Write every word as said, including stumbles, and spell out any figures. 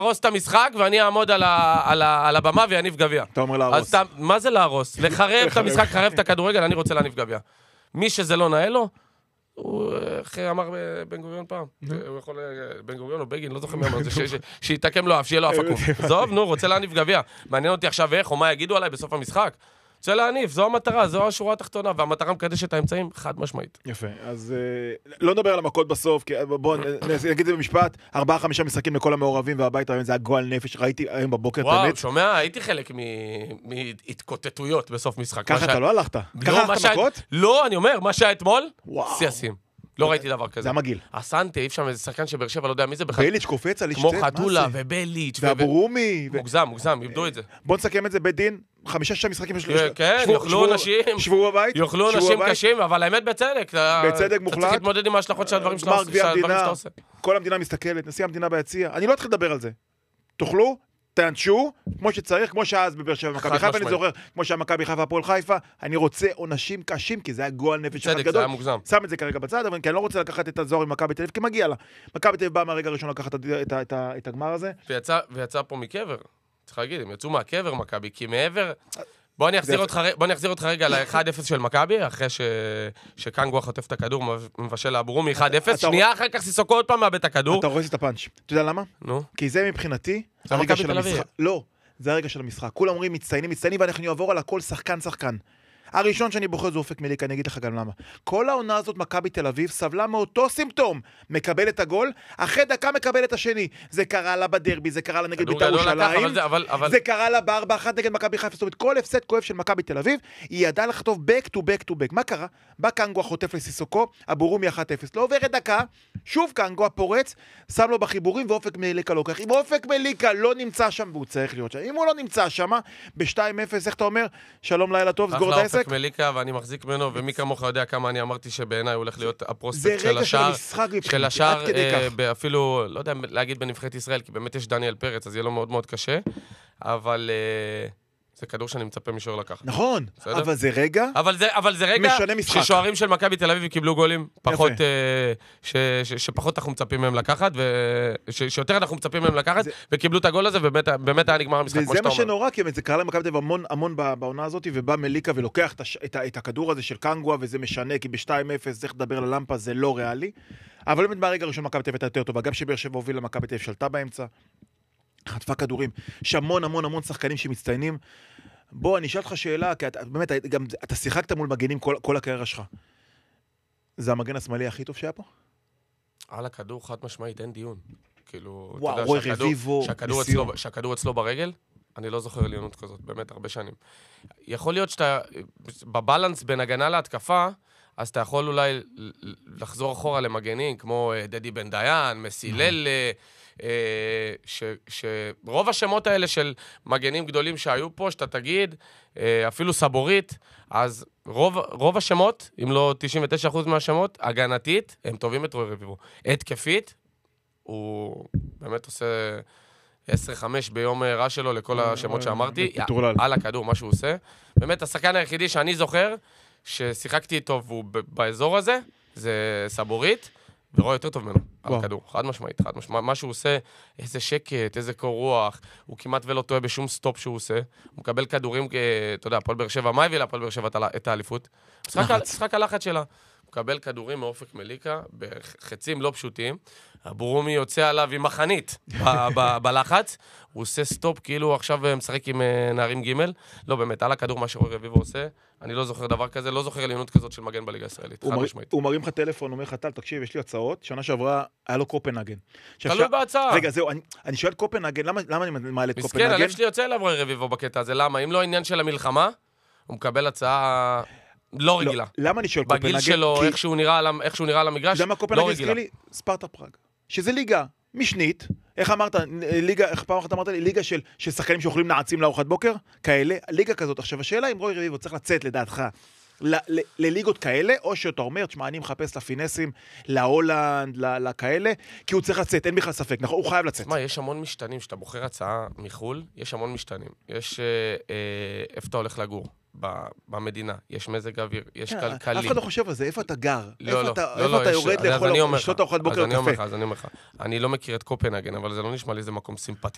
להרוס את המשחק, ואני אעמוד על, ה, על, ה, על הבמה ויניב גביע. אתה אומר להרוס. אז אתה, מה זה להרוס? לחרב את המשחק, חרב את הכדורגל, אני רוצה להניב גביע. מי שזה לא נאה לו, הוא, איך אמר בן גוריון פעם? הוא יכול, בן גוריון או בגין, לא זוכר מי אמר, שיתקם לו אף, שיהיה לו אף עקום. עזוב, נו, רוצה להניב גביע. מעניין אותי עכשיו איך, או מה יגידו עליי בסוף המשחק. רוצה להניף, זו המטרה, זו השורה התחתונה, והמטרה מקדשת את האמצעים חד משמעית. יפה, אז לא נדבר על המכות בסוף, כי בואו נגיד את זה במשפט, ארבעה חמישה משחקים לכל המעורבים, והבית היום זה הגועל נפש, ראיתי היום בבוקר את האמת. וואו, שומע, הייתי חלק מהתקוטטויות בסוף משחק. ככה אתה לא הלכת? ככה הלכת מכות? לא, אני אומר, מה שהיה אתמול, סייסים. לא ראיתי דבר כזה. זה המגיל. הסנטה, אי אפשר איזה שחקן שבאר שבע, לא יודע מי זה בכלל. בייליץ' קופץ על איש צד, כמו חתולה ובייליץ' והבורומי. מוגזם, מוגזם, איבדו את זה. בוא נסכם את זה בית דין, חמישה ששה משחקים יש לו. כן, יאכלו אנשים. שבו בבית. יאכלו אנשים קשים, אבל האמת בצדק. בצדק מוחלט. אתה צריך להתמודד עם ההשלכות של הדברים שאתה עושה. כל המדינה מסתכלת, נשיא המדינה ביציע. אני לא אתחיל לדבר על זה. תאכלו, תענשו, כמו שצריך, כמו שאז בבאר שבע מכבי חיפה, אני זוכר, כמו שהמכבי חיפה הפועל חיפה, אני רוצה עונשים קשים, כי זה היה גועל נפש אחד גדול. שם את זה כרגע בצד, אבל כי אני לא רוצה לקחת את הזוהר עם מכבי תל אביב, כי מגיע לה. מכבי תל אביב באה מהרגע הראשון לקחת את הגמר הזה. ויצא פה מקבר, צריך להגיד, הם יצאו מהקבר מכבי, כי מעבר... בוא אני אחזיר אותך רגע ל-אחד אפס של מכבי, אחרי שקנגו חוטף את הכדור, מבשל לאברומי אחד אפס, שנייה אחר כך סיסוקו עוד פעם מאבד את הכדור. אתה רואה את הפאנץ'. אתה יודע למה? נו. כי זה מבחינתי, זה מכבי תל אביב. לא, זה הרגע של המשחק. כולם אומרים מצטיינים, מצטיינים, ואנחנו נעבור על הכל שחקן, שחקן. הראשון שאני בוחר זה אופק מליקה, אני אגיד לך גם למה. כל העונה הזאת מכבי תל אביב סבלה מאותו סימפטום. מקבל את הגול, אחרי דקה מקבל את השני. זה קרה לה בדרבי, זה קרה לה נגד בית"ר ירושלים. זה קרה לה בארבע אחת נגד מכבי חיפה. זאת אומרת, כל הפסד כואב של מכבי תל אביב, היא ידעה לכתוב back to back to back. מה קרה? בא קנגו חוטף לסיסוקו, הבורומי אחת אפס. לא עוברת דקה, שוב קנגו הפורץ, שם לו בחיבורים ואופק מליקה לוקח. אם אופק מליקה לא נמצא שם, והוא צריך להיות שם. אם הוא לא נמצא שם, ב-שתיים אפס, איך אתה אומר? שלום, לילה טוב, סגור את העסק. מליקה, ואני מחזיק ממנו, ומי כמוך יודע כמה אני אמרתי שבעיניי הוא הולך להיות הפרוספקט של השאר, של השאר, אפילו, לא יודע להגיד בנבחרת ישראל, כי באמת יש דניאל פרץ, אז יהיה לו מאוד מאוד קשה, אבל זה כדור שאני מצפה מישור לקחת. נכון, אבל זה רגע, אבל זה רגע ששוערים של מכבי תל אביב קיבלו גולים, פחות, שפחות אנחנו מצפים מהם לקחת, שיותר אנחנו מצפים מהם לקחת, וקיבלו את הגול הזה, ובאמת היה נגמר המשחק, כמו שאתה אומר. וזה מה שנורא, כי זה קרה למכבי תל אביב המון המון בעונה הזאת, ובא מליקה ולוקח את הכדור הזה של קנגואה, וזה משנה, כי ב-שתיים אפס צריך לדבר ללמפה, זה לא ריאלי, אבל באמת מהרגע הראשון מכבי תל אביב הייתה יותר טובה, גם שבאר שבע הובילה מכבי תל אביב שלטה באמצע, חטפה כדורים, יש המון המון המון שחקנים שמצטיינים. בוא, אני אשאל אותך שאלה, כי אתה, באמת, גם, אתה שיחקת מול מגנים כל, כל הקריירה שלך. זה המגן השמאלי הכי טוב שהיה פה? על הכדור חד משמעית, אין דיון. כאילו, וואו, אתה רוי יודע, שהכדור, רביבו, שהכדור, אצלו, שהכדור אצלו ברגל, אני לא זוכר עליונות כזאת, באמת, הרבה שנים. יכול להיות שאתה, בבלנס בין הגנה להתקפה, אז אתה יכול אולי לחזור אחורה למגנים, כמו דדי בן דיין, מסילל, שרוב השמות האלה של מגנים גדולים שהיו פה, שאתה תגיד, אפילו סבורית, אז רוב, רוב השמות, אם לא תשעים ותשעה אחוז מהשמות, הגנתית, הם טובים את רוי רביבו. התקפית, הוא באמת עושה עשר חמש ביום רע שלו לכל השמות שאמרתי, על הכדור, מה שהוא עושה. באמת, השחקן היחידי שאני זוכר, ששיחקתי איתו והוא באזור הזה, זה סבורית, ורואה יותר טוב ממנו, על הכדור, חד משמעית, חד משמעית. מה שהוא עושה, איזה שקט, איזה קור רוח, הוא כמעט ולא טועה בשום סטופ שהוא עושה, הוא מקבל כדורים, אתה יודע, הפועל באר שבע, מה הביא להפועל באר שבע את האליפות? משחק הלחץ שלה. הוא מקבל כדורים מאופק מליקה, בחצים לא פשוטים, הברומי יוצא עליו עם מחנית בלחץ, הוא עושה סטופ, כאילו עכשיו משחק עם נערים ג' לא באמת, על הכדור מה שרוי רביבו עושה, אני לא זוכר דבר כזה, לא זוכר עליונות כזאת של מגן בליגה הישראלית, חד משמעית. הוא מרים לך טלפון, אומר לך, טל, תקשיב, יש לי הצעות, שנה שעברה היה לו קופנהגן. תלוי בהצעה. רגע, זהו, אני שואל קופנהגן, למה אני מעלה את קופנהגן? מסכן, הלב שלי יוצא אליו רוי רביבו בקטע הזה, למה? אם לא עניין של המלחמה, הוא מקבל הצעה לא רגילה. למה אני שואל קופנהגן? בגיל שלו, איך שהוא נראה על המגרש, לא רגילה. ספרטה פראג, שזה ליגה משנית, איך אמרת, ליגה, איך פעם אחת אמרת לי, ליגה של, של שחקנים שאוכלים נעצים לארוחת בוקר, כאלה, ליגה כזאת. עכשיו, השאלה אם רוי רביבו צריך לצאת לדעתך ל- ל- לליגות כאלה, או שאתה אומר, תשמע, אני מחפש לפינסים, להולנד, לכאלה, כי הוא צריך לצאת, אין בכלל ספק, נכון? הוא חייב לצאת. תשמע, יש המון משתנים, שאתה בוחר הצעה מחול, יש המון משתנים. יש איפה אתה הולך לגור. במדינה, יש מזג אוויר, יש כלכלי. אף אחד לא חושב על זה, איפה אתה גר? איפה אתה יורד לאכול לשתות ארוחת בוקר קפה? אז אני אומר לך, אני לא מכיר את קופנהגן, אבל זה לא נשמע לי איזה מקום סימפטי.